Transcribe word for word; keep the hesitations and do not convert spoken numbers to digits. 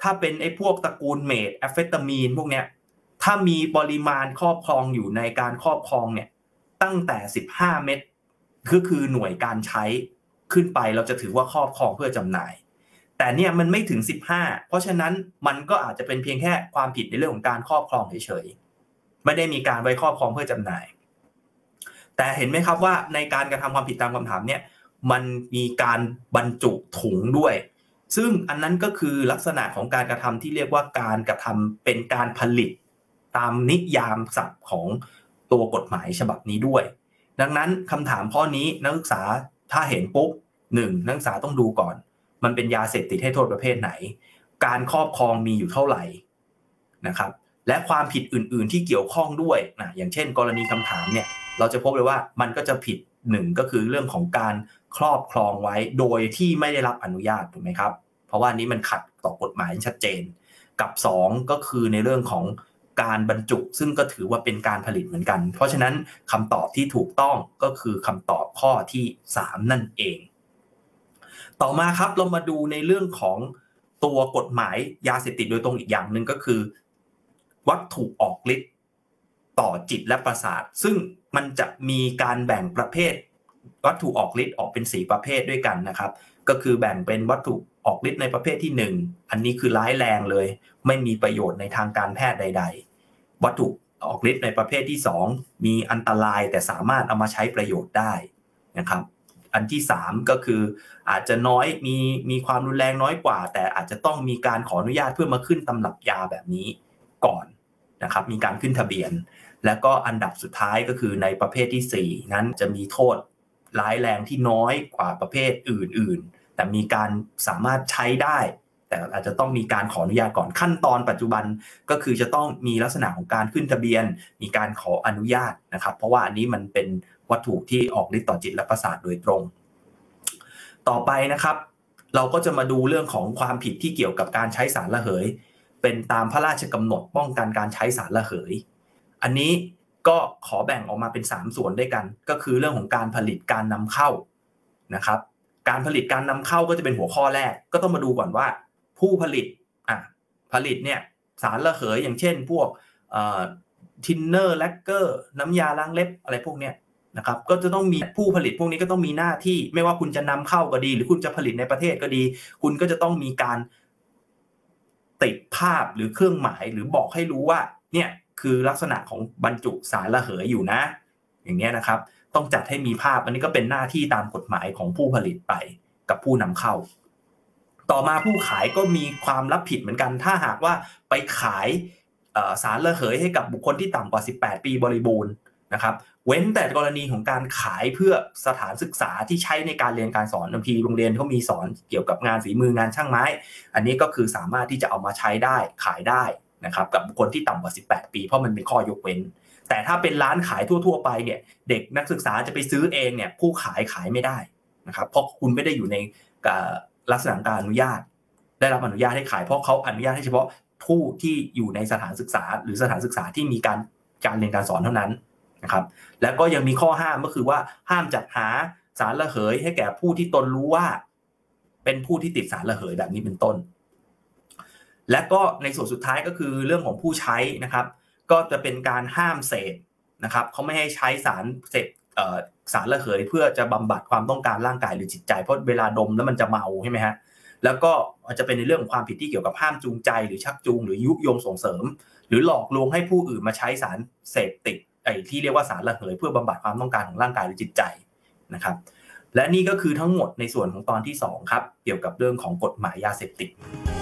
ถ้าเป็นไอ้พวกตระกูลเมทแอมเฟตามีนพวกเนี้ยถ้ามีปริมาณครอบครองอยู่ในการครอบครองเนี่ยตั้งแต่สิบห้าเม็ดก็คือหน่วยการใช้ขึ้นไปเราจะถือว่าครอบครองเพื่อจำหน่ายแต่เนี่ยมันไม่ถึงสิบห้าเพราะฉะนั้นมันก็อาจจะเป็นเพียงแค่ความผิดในเรื่องของการครอบครองเฉยๆไม่ได้มีการไว้ครอบครองเพื่อจำหน่ายแต่เห็นไหมครับว่าในการกระทำความผิดตามคำถามเนี่ยมันมีการบรรจุถุงด้วยซึ่งอันนั้นก็คือลักษณะของการกระทำที่เรียกว่าการกระทำเป็นการผลิตตามนิยามศัพท์ของตัวกฎหมายฉบับนี้ด้วยดังนั้นคำถามข้อนี้นักศึกษาถ้าเห็นปุ๊บหนึ่งนักศึกษาต้องดูก่อนมันเป็นยาเสพติดให้โทษประเภทไหนการครอบครองมีอยู่เท่าไหร่นะครับและความผิดอื่นๆที่เกี่ยวข้องด้วยนะอย่างเช่นกรณีคำถามเนี่ยเราจะพบเลยว่ามันก็จะผิดหนึ่งก็คือเรื่องของการครอบครองไว้โดยที่ไม่ได้รับอนุญาตถูกไหมครับเพราะว่านี้มันขัดต่อกฎหมายชัดเจนกับสองก็คือในเรื่องของการบรรจุซึ่งก็ถือว่าเป็นการผลิตเหมือนกันเพราะฉะนั้นคำตอบที่ถูกต้องก็คือคำตอบข้อที่สามนั่นเองต่อมาครับเรามาดูในเรื่องของตัวกฎหมายยาเสพติดโดยตรงอีกอย่างหนึ่งก็คือวัตถุออกฤทธิ์ต่อจิตและประสาทซึ่งมันจะมีการแบ่งประเภทวัตถุออกฤทธิ์ออกเป็นสี่ประเภทด้วยกันนะครับก็คือแบ่งเป็นวัตถุออกฤทธิ์ในประเภทที่หนึ่งอันนี้คือร้ายแรงเลยไม่มีประโยชน์ในทางการแพทย์ใดๆวัตถุออกฤทธิ์ในประเภทที่สองมีอันตรายแต่สามารถเอามาใช้ประโยชน์ได้นะครับอันที่สามก็คืออาจจะน้อยมีมีความรุนแรงน้อยกว่าแต่อาจจะต้องมีการขออนุญาตเพื่อมาขึ้นตำรับยาแบบนี้ก่อนนะครับมีการขึ้นทะเบียนและก็อันดับสุดท้ายก็คือในประเภทที่สี่นั้นจะมีโทษร้ายแรงที่น้อยกว่าประเภทอื่นๆแต่มีการสามารถใช้ได้แต่อาจจะต้องมีการขออนุญาตก่อนขั้นตอนปัจจุบันก็คือจะต้องมีลักษณะของการขึ้นทะเบียนมีการขออนุญาตนะครับเพราะว่าอันนี้มันเป็นวัตถุที่ออกฤทธิ์ต่อจิตและประสาทโดยตรงต่อไปนะครับเราก็จะมาดูเรื่องของความผิดที่เกี่ยวกับการใช้สารระเหยเป็นตามพระราชกำหนดป้องกันการใช้สารระเหยอันนี้ก็ขอแบ่งออกมาเป็นสามส่วนด้วยกันก็คือเรื่องของการผลิตการนำเข้านะครับการผลิตการนำเข้าก็จะเป็นหัวข้อแรกก็ต้องมาดูก่อนว่าผู้ผลิตอ่ะผลิตเนี่ยสารระเหยอย่างเช่นพวกเอ่อทินเนอร์แลกเกอร์น้ำยาล้างเล็บอะไรพวกเนี้ยนะครับก็จะต้องมีผู้ผลิตพวกนี้ก็ต้องมีหน้าที่ไม่ว่าคุณจะนำเข้าก็ดีหรือคุณจะผลิตในประเทศก็ดีคุณก็จะต้องมีการติดภาพหรือเครื่องหมายหรือบอกให้รู้ว่าเนี่ยคือลักษณะของบรรจุสารระเหยอยู่นะอย่างนี้นะครับต้องจัดให้มีภาพอันนี้ก็เป็นหน้าที่ตามกฎหมายของผู้ผลิตไปกับผู้นำเข้าต่อมาผู้ขายก็มีความรับผิดเหมือนกันถ้าหากว่าไปขายสารระเหยให้กับบุคคลที่ต่ำกว่าสิบแปดปีบริบูรณ์นะครับเว้นแต่กรณีของการขายเพื่อสถานศึกษาที่ใช้ในการเรียนการสอนบางทีโรงเรียนเขามีสอนเกี่ยวกับงานฝีมืองานช่างไม้อันนี้ก็คือสามารถที่จะเอามาใช้ได้ขายได้นะครับกับบุคคลที่ต่ำกว่าสิบแปดปีเพราะมันเป็นข้อยกเว้นแต่ถ้าเป็นร้านขายทั่วๆไปเนี่ยเด็กนักศึกษาจะไปซื้อเองเนี่ยผู้ขายขายไม่ได้นะครับเพราะคุณไม่ได้อยู่ในลักษณะการอนุญาตได้รับอนุญาตให้ขายเพราะเขาอนุญาตให้เฉพาะผู้ที่อยู่ในสถานศึกษาหรือสถานศึกษาที่มีการการเรียนการสอนเท่านั้นนะครับแล้วก็ยังมีข้อห้ามก็คือว่าห้ามจัดหาสารระเหยให้แก่ผู้ที่ตนรู้ว่าเป็นผู้ที่ติดสารระเหยแบบนี้เป็นต้นและก็ในส่วนสุดท้ายก็คือเรื่องของผู้ใช้นะครับก็จะเป็นการห้ามเสพนะครับเขาไม่ให้ใช้สารเสพสารระเหยเพื่อจะบำบัดความต้องการร่างกายหรือจิตใจเพราะเวลาดมแล้วมันจะเมาใช่ไหมฮะแล้วก็อาจจะเป็นในเรื่องของความผิดที่เกี่ยวกับห้ามจูงใจหรือชักจูงหรือยุยงส่งเสริมหรือหลอกลวงให้ผู้อื่นมาใช้สารเสพติดไอ้ที่เรียกว่าสารระเหยเพื่อบำบัดความต้องการของร่างกายหรือจิตใจนะครับ และนี่ก็คือทั้งหมดในส่วนของตอนที่สองครับเกี่ยวกับเรื่องของกฎหมายยาเสพติด